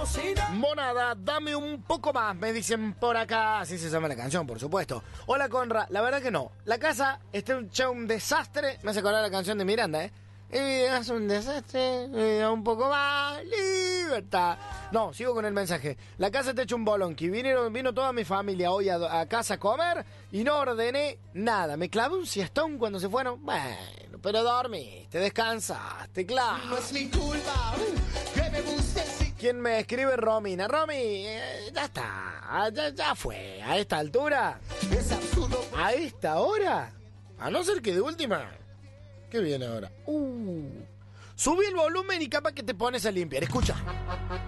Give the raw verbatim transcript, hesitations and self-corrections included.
Monada, dame un poco más, me dicen por acá. Así se llama la canción, por supuesto. Hola, Conra. La verdad que no. La casa está hecha un desastre. Me hace acordar la canción de Miranda, ¿eh? Y es un desastre, y un poco más, libertad. No, sigo con el mensaje. La casa está hecha un bolonqui. Vinieron, vino toda mi familia hoy a, a casa a comer y no ordené nada. Me clavé un siestón cuando se fueron. Bueno, pero dormiste, descansaste, claro. No es mi culpa que me guste. ¿Quién me escribe? Romina. Romy, eh, ya está, ya, ya fue. A esta altura, Es absurdo. a esta hora, a no ser que de última. ¿Qué viene ahora? Uh. Subí el volumen y capaz que te pones a limpiar. Escucha.